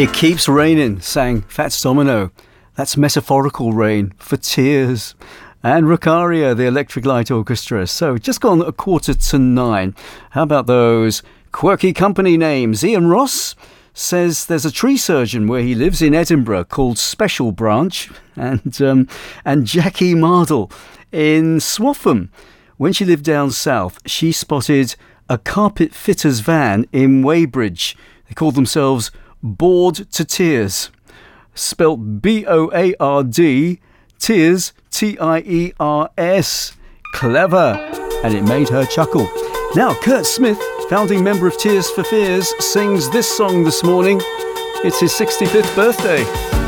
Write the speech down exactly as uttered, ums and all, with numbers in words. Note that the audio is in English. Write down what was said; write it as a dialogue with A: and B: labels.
A: It keeps raining, sang Fats Domino. That's metaphorical rain for tears. And Rocaria, the Electric Light Orchestra. So just gone a quarter to nine. How about those quirky company names? Ian Ross says there's a tree surgeon where he lives in Edinburgh called Special Branch. And, um, and Jackie Mardle in Swaffham. When she lived down south, she spotted a carpet fitter's van in Weybridge. They called themselves Bored to Tears. Spelt B O A R D, Tears, T I E R S. Clever. And it made her chuckle. Now, Kurt Smith, founding member of Tears for Fears, sings this song this morning. It's his sixty-fifth birthday.